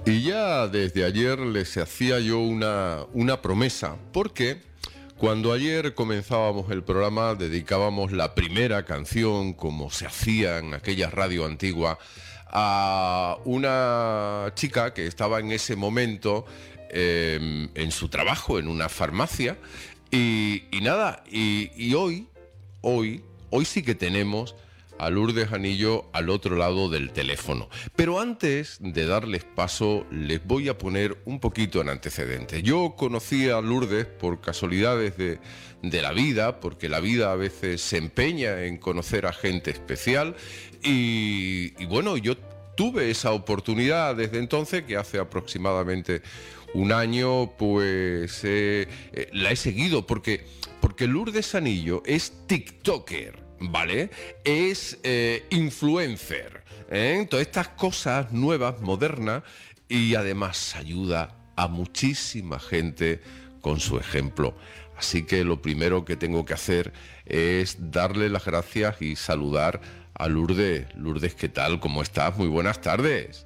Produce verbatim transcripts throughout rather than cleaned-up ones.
Y ya desde ayer les hacía yo una, una promesa, porque cuando ayer comenzábamos el programa dedicábamos la primera canción, como se hacía en aquella radio antigua, a una chica que estaba en ese momento eh, en su trabajo, en una farmacia, y, y nada, y, y hoy, hoy, hoy sí que tenemos a Lourdes Anillo al otro lado del teléfono. Pero antes de darles paso, les voy a poner un poquito en antecedentes. Yo conocí a Lourdes por casualidades de, de la vida, porque la vida a veces se empeña en conocer a gente especial, y, y bueno, yo tuve esa oportunidad desde entonces, que hace aproximadamente un año, pues eh, eh, la he seguido, porque, porque Lourdes Anillo es TikToker, ¿vale? Es eh, influencer, ¿eh? Todas estas cosas nuevas, modernas, y además ayuda a muchísima gente con su ejemplo. Así que lo primero que tengo que hacer es darle las gracias y saludar a Lourdes. Lourdes, ¿qué tal? ¿Cómo estás? Muy buenas tardes.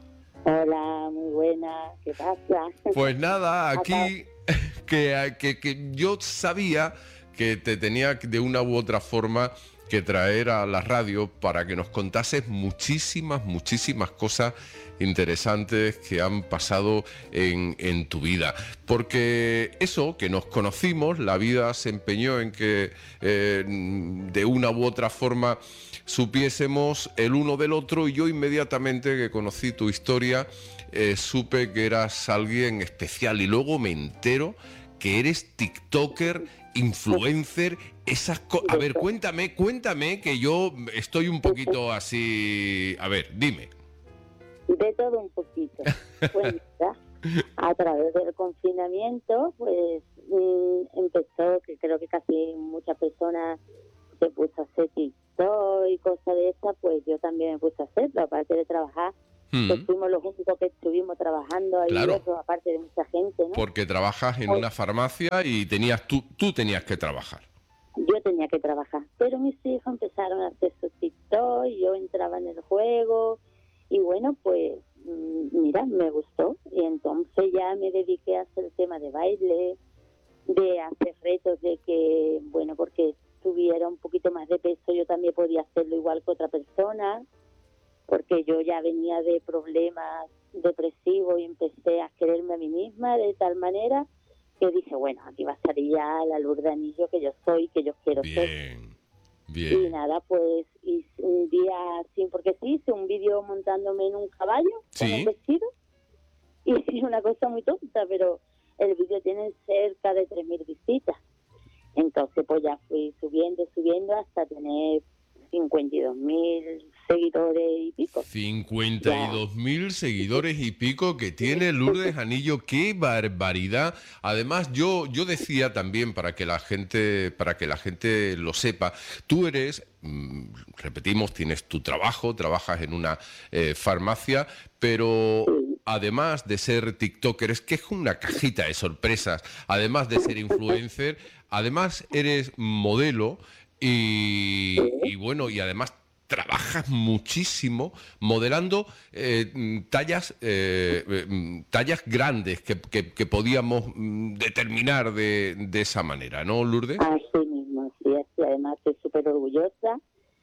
Hola, muy buena. ¿Qué pasa? Pues nada, aquí que, que, que yo sabía que te tenía de una u otra forma que traer a la radio para que nos contases muchísimas, muchísimas cosas interesantes que han pasado en, en tu vida. Porque eso, que nos conocimos, la vida se empeñó en que eh, de una u otra forma supiésemos el uno del otro, y yo inmediatamente que conocí tu historia eh, supe que eras alguien especial, y luego me entero que eres TikToker, influencer, esas cosas. A ver, cuéntame, cuéntame, que yo estoy un poquito así. A ver, dime. De todo un poquito. Pues mira, a través del confinamiento, pues mmm, empezó, que creo que casi muchas personas se puso a hacer TikTok y cosas de esas, pues yo también me puse a hacerlo, aparte de trabajar. Mm. Pues fuimos los únicos que estuvimos trabajando ahí, claro. Eso, aparte de mucha gente, ¿no? Porque trabajas en pues, una farmacia y tenías tú, tú tenías que trabajar. Yo tenía que trabajar, pero mis hijos empezaron a hacer su TikTok, y yo entraba en el juego, y bueno, pues mira, me gustó, y entonces ya me dediqué a hacer el tema de baile, de hacer retos de que, bueno, porque tuviera un poquito más de peso, yo también podía hacerlo igual que otra persona, porque yo ya venía de problemas depresivos y empecé a quererme a mí misma de tal manera que dije, bueno, aquí va a salir ya la Lourdes Anillo que yo soy, que yo quiero bien, ser. Bien. Y nada, pues hice un día así, porque sí, hice un vídeo montándome en un caballo, ¿sí? Con un vestido, y hice una cosa muy tonta, pero el vídeo tiene cerca de tres mil visitas. Entonces pues ya fui subiendo, subiendo hasta tener cincuenta y dos mil seguidores y pico. cincuenta y dos mil seguidores y pico que tiene Lourdes Anillo. ¡Qué barbaridad! Además, yo, yo decía también, para que la gente, para que la gente lo sepa, tú eres, mmm, repetimos, tienes tu trabajo, trabajas en una eh, farmacia, pero además de ser TikToker, es que es una cajita de sorpresas, además de ser influencer, además eres modelo. Y, y bueno, y además trabajas muchísimo modelando eh, tallas eh, eh, tallas grandes que, que, que podíamos mm, determinar de, de esa manera, ¿no, Lourdes? Así mismo, sí, así. Además estoy súper orgullosa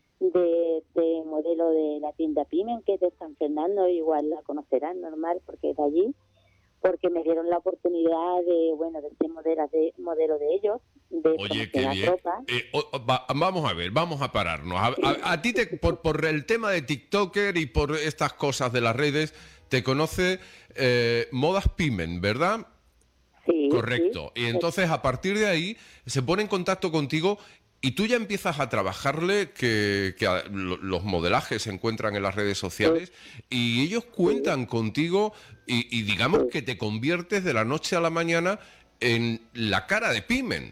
de este modelo de la tienda Pimen, que es de San Fernando, igual la conocerán, normal, porque es de allí, porque me dieron la oportunidad de, bueno, de ser modelo de, modelo de ellos, de Oye, qué bien. Eh, o, va, vamos a ver, vamos a pararnos. A, a, a ti, te, por, por el tema de TikToker y por estas cosas de las redes, te conoce eh, Modas Pimen, ¿verdad? Sí. Correcto. Sí. Y entonces, a partir de ahí, se pone en contacto contigo y tú ya empiezas a trabajarle, que, que a, lo, los modelajes se encuentran en las redes sociales, sí. Y ellos cuentan sí. contigo y, y digamos sí. que te conviertes de la noche a la mañana en la cara de Pimen.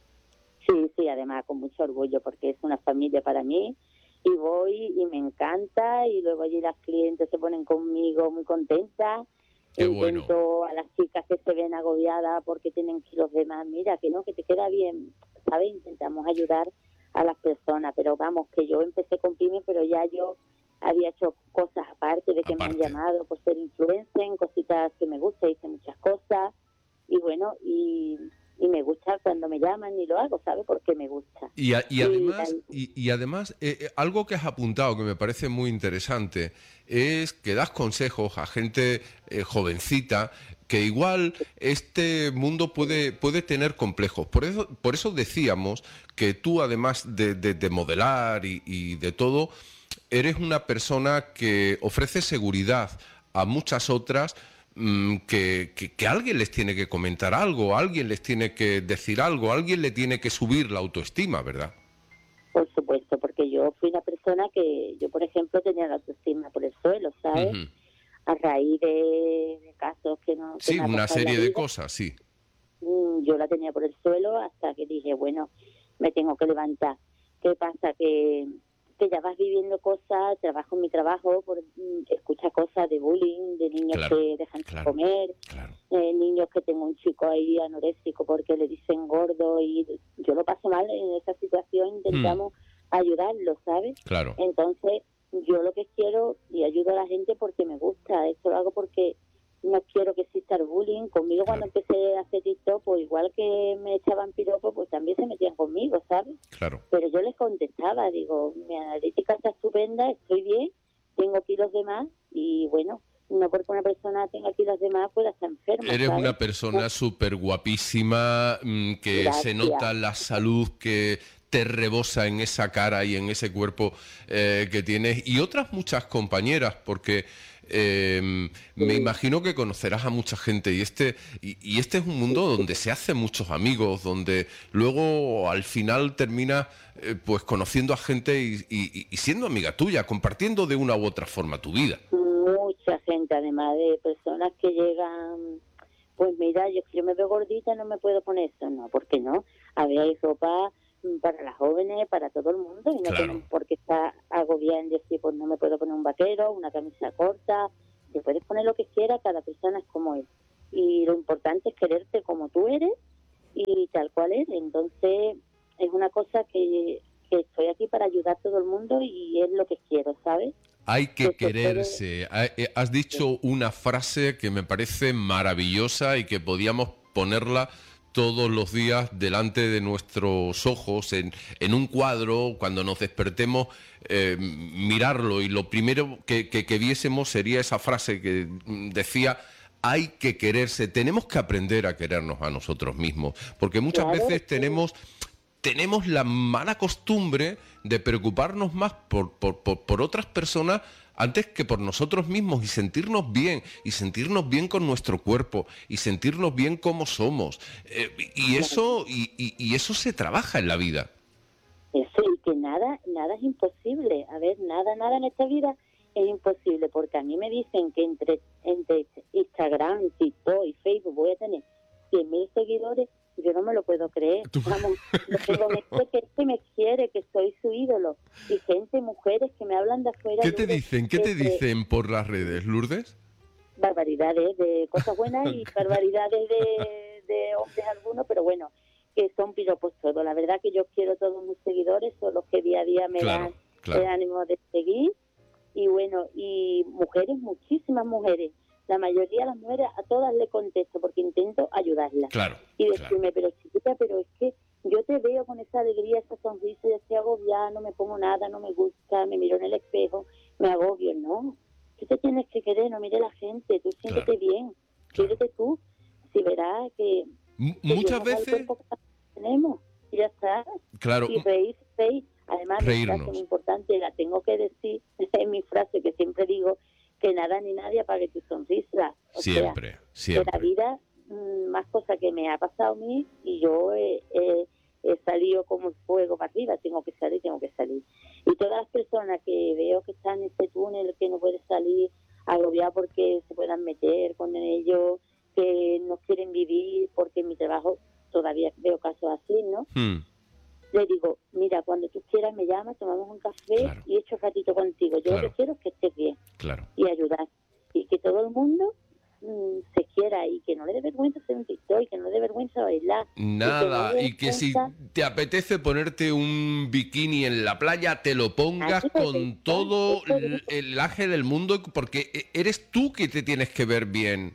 Sí, sí, además con mucho orgullo, porque es una familia para mí, y voy y me encanta, y luego allí las clientes se ponen conmigo muy contentas. Qué Intento bueno. A las chicas que se ven agobiadas porque tienen kilos de más, mira, que no, que te queda bien, ¿sabes? Intentamos ayudar a las personas, pero vamos, que yo empecé con Pyme, pero ya yo había hecho cosas aparte de que aparte. me han llamado por ser influencer, en cositas que me gustan, hice muchas cosas, y bueno, y, y me gusta cuando me llaman y lo hago, ¿sabes? Porque me gusta. Y, a, y además, y, y, y además eh, eh, algo que has apuntado que me parece muy interesante es que das consejos a gente eh, jovencita que igual este mundo puede, puede tener complejos. Por eso, por eso decíamos que tú, además de, de, de modelar y, y de todo, eres una persona que ofrece seguridad a muchas otras, mmm, que, que, que alguien les tiene que comentar algo, alguien les tiene que decir algo, alguien le tiene que subir la autoestima, ¿verdad? Por supuesto, porque yo fui una persona que, yo por ejemplo, tenía la autoestima por el suelo, ¿sabes? Uh-huh. A raíz de, de casos que no... Que Sí, una serie de cosas, sí. Yo la tenía por el suelo hasta que dije, bueno, me tengo que levantar. ¿Qué pasa? Que, que ya vas viviendo cosas, trabajo en mi trabajo, por, escuchas cosas de bullying, de niños claro, que dejan claro, de comer, claro. eh, niños que tengo un chico ahí anoréxico porque le dicen gordo, y yo lo paso mal en esa situación, intentamos hmm. ayudarlo, ¿sabes? Claro. Entonces, yo lo que quiero, y ayudo a la gente porque me gusta, esto lo hago porque no quiero que exista el bullying. Conmigo claro. Cuando empecé a hacer TikTok, pues igual que me echaban piropos, pues también se metían conmigo, ¿sabes? Claro. Pero yo les contestaba, digo, mi analítica está estupenda, estoy bien, tengo kilos de más, y bueno, no porque una persona tenga kilos de más, pues está enferma. Eres ¿sabes? una persona súper guapísima, que Gracias. Se nota la salud que te rebosa en esa cara y en ese cuerpo eh, que tienes, y otras muchas compañeras, porque eh, sí. me imagino que conocerás a mucha gente, y este y, y este es un mundo donde se hacen muchos amigos, donde luego al final terminas eh, pues conociendo a gente y, y, y siendo amiga tuya, compartiendo de una u otra forma tu vida. Mucha gente, además de personas que llegan, pues mira, yo, yo me veo gordita, no me puedo poner eso, no, ¿por qué no? A ver, hay ropa para las jóvenes, para todo el mundo, y no claro. tenemos por qué estar agobiada en decir, pues no me puedo poner un vaquero, una camisa corta, te puedes poner lo que quieras, cada persona es como es, y lo importante es quererte como tú eres y tal cual es. Entonces es una cosa que, que estoy aquí para ayudar a todo el mundo y es lo que quiero, ¿sabes? Hay que quererse. Puede... Has dicho una frase que me parece maravillosa y que podíamos ponerla todos los días delante de nuestros ojos, en, en un cuadro, cuando nos despertemos, eh, mirarlo, y lo primero que, que, que viésemos sería esa frase que decía: hay que quererse. Tenemos que aprender a querernos a nosotros mismos, porque muchas claro, veces tenemos... tenemos la mala costumbre de preocuparnos más por, por, por, por otras personas antes que por nosotros mismos, y sentirnos bien, y sentirnos bien con nuestro cuerpo, y sentirnos bien como somos. Eh, y, eso, y, y, y eso se trabaja en la vida. Eso, y que nada, nada es imposible. A ver, nada, nada en esta vida es imposible, porque a mí me dicen que entre, entre Instagram, TikTok y Facebook voy a tener cien mil seguidores. Yo no me lo puedo creer. Vamos, claro. Este que, que me quiere, que soy su ídolo. Y gente, mujeres que me hablan de afuera. ¿Qué te dicen? ¿Qué te dicen por las redes, Lourdes? Barbaridades de cosas buenas y barbaridades de, de hombres algunos, pero bueno, que son piropos todos. La verdad que yo quiero todos mis seguidores, son los que día a día me claro, dan claro. el ánimo de seguir. Y bueno, y mujeres, muchísimas mujeres. La mayoría de las mujeres, a todas le contesto porque intento ayudarlas. Claro, y decirme, claro. pero chiquita, pero es que yo te veo con esa alegría, esa sonrisa, yo estoy agobiada, no me pongo nada, no me gusta, me miro en el espejo, me agobio. No, tú te tienes que querer, no mire la gente, tú siéntete claro, bien, claro. Quédate tú, si verás que... M- que muchas veces... tenemos, y ya está. Claro. Y reír, reír. Además, mi frase muy importante, la tengo que decir, es mi frase que siempre digo, que nada ni nadie apague tu sonrisa. O siempre, sea, siempre. De la vida, mmm, más cosas que me ha pasado a mí, y yo he, he, he salido como fuego para arriba, tengo que salir, tengo que salir. Y todas las personas que veo que están en este túnel, que no pueden salir, agobiadas porque se puedan meter con ellos, que no quieren vivir, porque en mi trabajo todavía veo casos así, ¿no? Hmm. Le digo, mira, cuando tú quieras me llamas, tomamos un café claro. y echo un ratito contigo. Yo claro. lo que quiero es que estés bien claro. y ayudar. Y que todo el mundo mmm, se quiera y que no le dé vergüenza hacer un TikTok y que no le dé vergüenza bailar. Nada, y que, no y que si te apetece ponerte un bikini en la playa, te lo pongas con todo el, el aje del mundo, porque eres tú que te tienes que ver bien.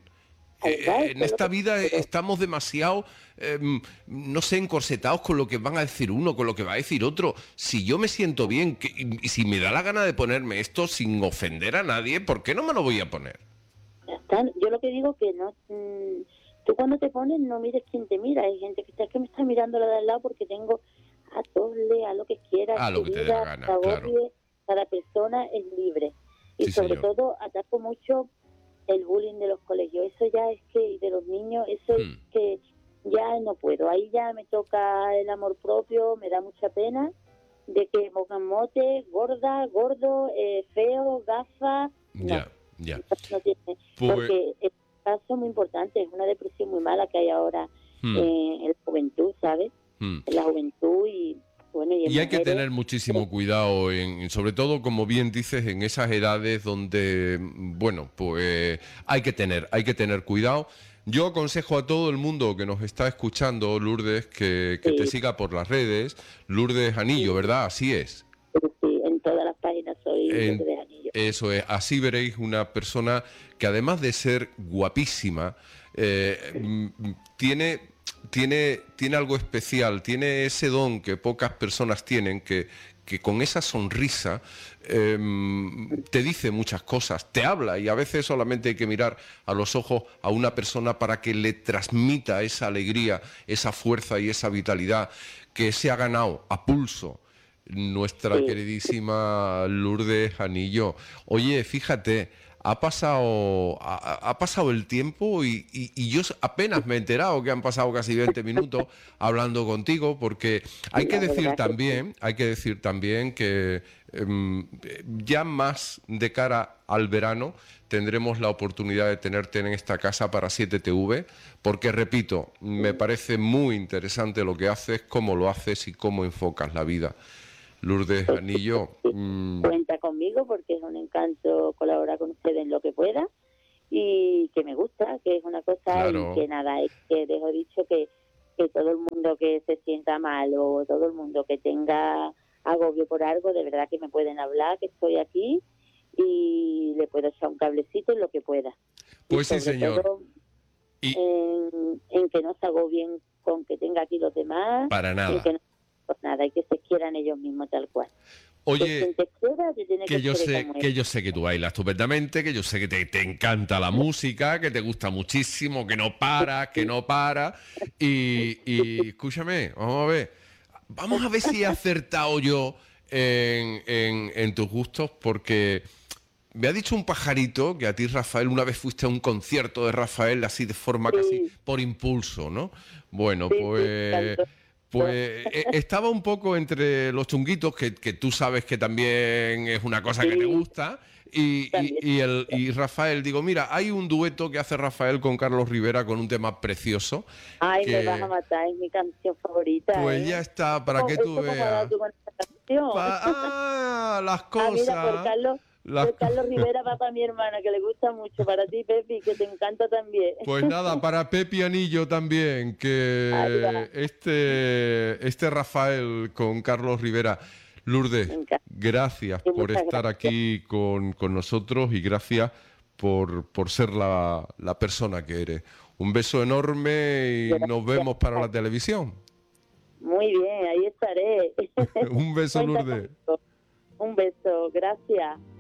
Eh, en esta vida estamos demasiado, eh, no sé, encorsetados con lo que van a decir uno, con lo que va a decir otro. Si yo me siento bien que, y si me da la gana de ponerme esto sin ofender a nadie, ¿por qué no me lo voy a poner? Ya está. Yo lo que digo que no, mmm, tú cuando te pones no mires quién te mira. Hay gente que está que me está mirando la de al lado porque tengo a todos, a lo que quieras, a lo que te dé la gana, claro. Cada persona es libre y sí, sobre señor. todo ataco mucho el bullying de los colegios. Eso ya es que, y de los niños, eso hmm. es que ya no puedo. Ahí ya me toca el amor propio, me da mucha pena de que pongan mote, gorda, gordo, eh, feo, gafa. Ya, no, ya. No tiene, pues... Porque es un caso muy importante, es una depresión muy mala que hay ahora hmm. eh, en la juventud, ¿sabes? Hmm. En la juventud y... Bueno, y, y hay que tener muchísimo cuidado, en, sobre todo, como bien dices, en esas edades donde, bueno, pues hay que tener, hay que tener cuidado. Yo aconsejo a todo el mundo que nos está escuchando, Lourdes, que, que sí. te siga por las redes. Lourdes Anillo, sí. ¿verdad? Así es. Sí, en todas las páginas soy en, Lourdes Anillo. Eso es, así veréis una persona que además de ser guapísima, eh, sí. tiene... Tiene, tiene algo especial, tiene ese don que pocas personas tienen, que, que con esa sonrisa eh, te dice muchas cosas, te habla, y a veces solamente hay que mirar a los ojos a una persona para que le transmita esa alegría, esa fuerza y esa vitalidad que se ha ganado a pulso nuestra sí. queridísima Lourdes Anillo. Oye, fíjate, ha pasado, ha, ha pasado el tiempo y, y, y yo apenas me he enterado que han pasado casi veinte minutos hablando contigo, porque hay que decir también, hay que decir también que eh, ya más de cara al verano tendremos la oportunidad de tenerte en esta casa para siete T V, porque repito, me parece muy interesante lo que haces, cómo lo haces y cómo enfocas la vida. Lourdes Anillo. Mmm... Cuenta conmigo porque es un encanto colaborar con ustedes en lo que pueda y que me gusta, que es una cosa claro. y que nada, es que dejo dicho que, que todo el mundo que se sienta mal o todo el mundo que tenga agobio por algo, de verdad que me pueden hablar, que estoy aquí y le puedo echar un cablecito en lo que pueda. Pues sí, señor. Y... En, en que no se agobien con que tenga aquí los demás. Para nada. Y que no Pues nada, y que se quieran ellos mismos tal cual. Oye, te quiera, te tiene que, que, yo sé, que yo sé que tú bailas estupendamente, que yo sé que te, te encanta la música, que te gusta muchísimo, que no para, que no para. Y, y escúchame, vamos a ver, vamos a ver si he acertado yo en, en, en tus gustos, porque me ha dicho un pajarito que a ti, Rafael, una vez fuiste a un concierto de Rafael así de forma sí. casi por impulso, ¿no? Bueno, sí, pues... Sí, Pues eh, estaba un poco entre los chunguitos, que, que tú sabes que también es una cosa sí. que te gusta, y, y, y, el, y Rafael, digo, mira, hay un dueto que hace Rafael con Carlos Rivera con un tema precioso. Ay, que, me vas a matar, es mi canción favorita. Pues ¿eh? ya está, para que tú veas. Pa ah, las cosas. Ah, mira, por Carlos... La... Pues Carlos Rivera va para mi hermana, que le gusta mucho, para ti, Pepi, que te encanta también. Pues nada, para Pepi Anillo también, que este, este Rafael con Carlos Rivera. Lourdes, gracias sí, por estar gracias. aquí con, con nosotros y gracias por, por ser la, la persona que eres. Un beso enorme y gracias. Nos vemos para la televisión. Muy bien, ahí estaré. Un beso, Lourdes. Un beso, gracias.